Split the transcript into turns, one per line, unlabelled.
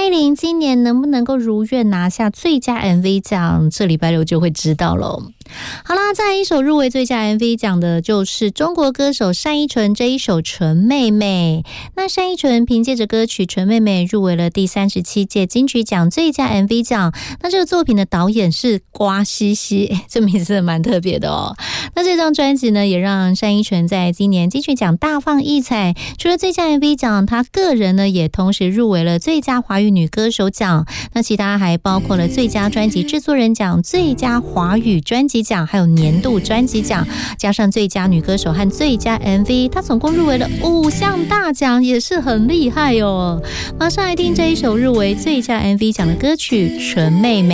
依林今年能不能够如愿拿下最佳 MV 奖，这礼拜六就会知道咯。好啦，再来一首入围最佳 MV 奖的就是中国歌手单依纯这一首《纯妹妹》。那单依纯凭借着歌曲《纯妹妹》入围了第37届金曲奖最佳 MV 奖。那这个作品的导演是瓜西西，这名字蛮特别的哦。那这张专辑呢，也让单依纯在今年金曲奖大放异彩。除了最佳 MV 奖，她个人呢也同时入围了最佳华语女歌手奖。那其他还包括了最佳专辑制作人奖、最佳华语专辑奖，还有年度专辑奖，加上最佳女歌手和最佳 MV， 她总共入围了5项大奖，也是很厉害哦。马上来听这一首入围最佳 MV 奖的歌曲《纯妹妹》。